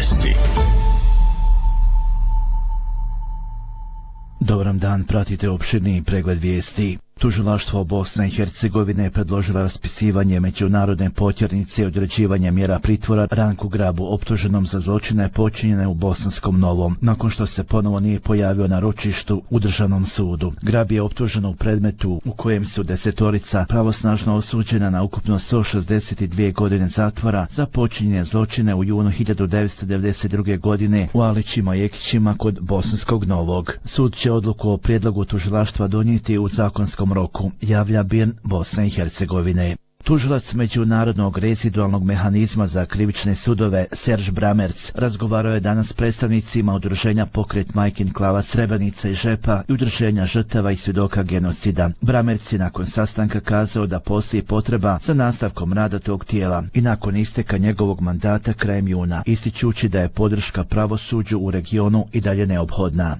Vijesti. Dobar dan, pratite opširni pregled vijesti. Tužilaštvo Bosne i Hercegovine predložilo raspisivanje međunarodne potjernice i određivanje mjera pritvora Ranku Grabu, optuženom za zločine počinjene u Bosanskom Novom, nakon što se ponovo nije pojavio na ročištu u državnom sudu. Grab je optužen u predmetu u kojem su 10 pravosnažno osuđena na ukupno 162 godine zatvora za počinjene zločine u junu 1992. godine u Alićima i Ekićima kod Bosanskog Novog. Sud će odluku o prijedlogu tužilaštva donijeti u zakonskom roku, javlja BIRN Bosne i Hercegovine. Tužilac Međunarodnog rezidualnog mehanizma za krivične sudove Serge Bramerc razgovarao je danas s predstavnicima udruženja Pokret Majkin Klavac Srebrenica i Žepa i udruženja žrtava i svjedoka genocida. Bramerc je nakon sastanka kazao da postoji potreba za nastavkom rada tog tijela i nakon isteka njegovog mandata krajem juna, ističući da je podrška pravosuđu u regionu i dalje neophodna.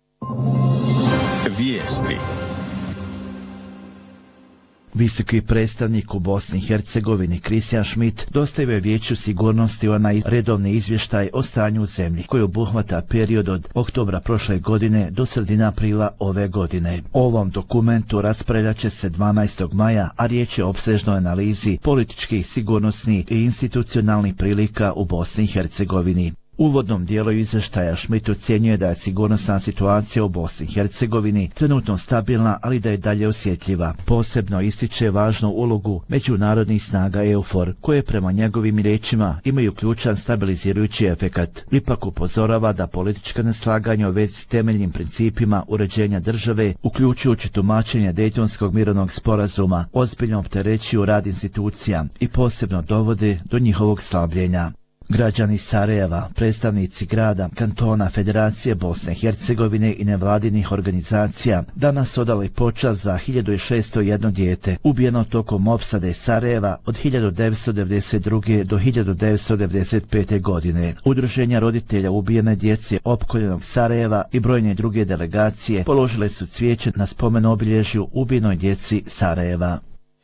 Vijesti. Visoki predstavnik u Bosni i Hercegovini Christian Schmidt dostavio je Vijeću sigurnosti onaj redovni izvještaj o stanju u zemlji koji obuhvata period od oktobra prošle godine do sredine aprila ove godine. O ovom dokumentu raspravljat će se 12. maja, a riječ je o opsežnoj analizi političkih, sigurnosnih i institucionalnih prilika u Bosni i Hercegovini. U uvodnom dijelu izvještaja Schmidt ocjenjuje da je sigurnosna situacija u Bosni i Hercegovini trenutno stabilna, ali da je dalje osjetljiva. Posebno ističe važnu ulogu međunarodnih snaga EUFOR, koje prema njegovim riječima imaju ključan stabilizirujući efekat. Ipak upozorava da politička neslaganja u vezi s temeljnim principima uređenja države, uključujući tumačenje Dejtonskog mirovnog sporazuma, ozbiljno opterećuju rad institucija i posebno dovode do njihovog slabljenja. Građani Sarajeva, predstavnici grada, kantona, Federacije Bosne i Hercegovine i nevladinih organizacija danas odali počast za 1601 dijete ubijeno tokom opsade Sarajeva od 1992. do 1995. godine. Udruženja roditelja ubijene djece opkoljenog Sarajeva i brojne druge delegacije položile su cvijeće na spomen obilježju ubijenoj djeci Sarajeva.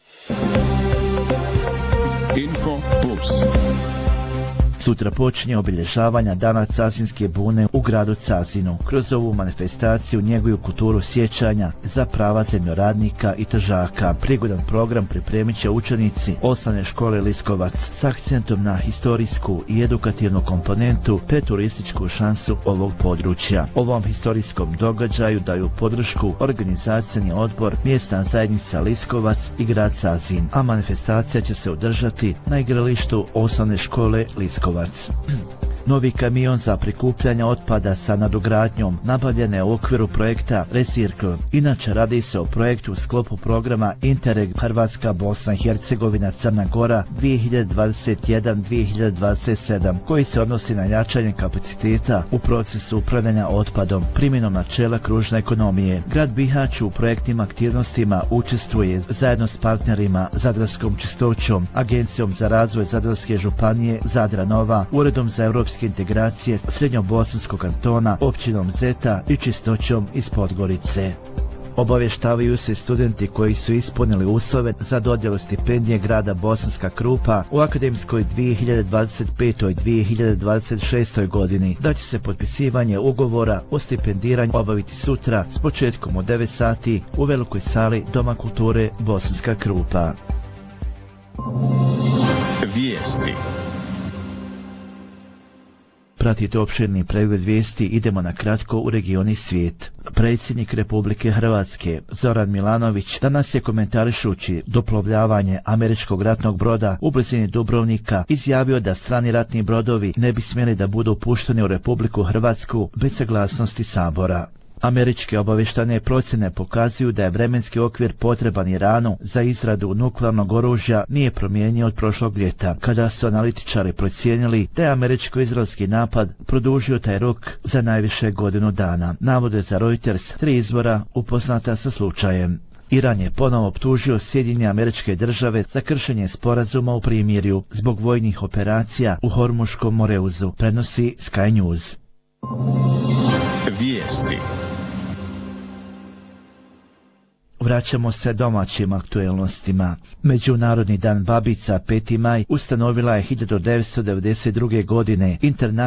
Info Plus. Sutra počinje obilježavanja Dana Cazinske bune u gradu Cazinu. Kroz ovu manifestaciju njeguju kulturu sjećanja za prava zemljoradnika i tržaka. Prigodan program pripremit će učenici Osnovne škole Liskovac s akcentom na historijsku i edukativnu komponentu te turističku šansu ovog područja. Ovom historijskom događaju daju podršku organizacijni odbor, mjesna zajednica Liskovac i grad Cazin, a manifestacija će se održati na igralištu Osnovne škole Liskovac. Novi kamion za prikupljanje otpada sa nadogradnjom nabavljen je u okviru projekta Recircle. Inače radi se o projektu u sklopu programa Interreg Hrvatska, Bosna i Hercegovina, Crna Gora 2021-2027 koji se odnosi na jačanje kapaciteta u procesu upravljanja otpadom primjenom načela kružne ekonomije. Grad Bihać u projektnim aktivnostima učestvuje zajedno s partnerima Zadarskom čistoćom, Agencijom za razvoj Zadarske županije Zadra Nova, Uredom za europske integracije Srednjobosanskog kantona, općinom Zeta i Čistoćom iz Podgorice. Obavještavaju se studenti koji su ispunili uslove za dodjelu stipendije grada Bosanska Krupa u akademskoj 2025-2026. godini da će se potpisivanje ugovora o stipendiranju obaviti sutra s početkom u 9 sati u velikoj sali Doma kulture Bosanska Krupa. Vijesti. Pratite opširni pregled vijesti, idemo na kratko u regioni svijet. Predsjednik Republike Hrvatske Zoran Milanović danas je komentarišući doplovljavanje američkog ratnog broda u blizini Dubrovnika izjavio da strani ratni brodovi ne bi smjeli da budu pušteni u Republiku Hrvatsku bez saglasnosti Sabora. Američke obavještajne procjene pokazuju da je vremenski okvir potreban Iranu za izradu nuklearnog oružja nije promijenio od prošlog ljeta, kada su analitičari procijenili da je američko-izraelski napad produžio taj rok za najviše godinu dana. Navode za Reuters 3 izvora upoznata sa slučajem. Iran je ponovo optužio Sjedinjene Američke Države za kršenje sporazuma u primirju zbog vojnih operacija u Hormuškom Moreuzu, prenosi Sky News. Vijesti. Vraćamo se domaćim aktuelnostima. Međunarodni dan babica 5. maj ustanovila je 1992. godine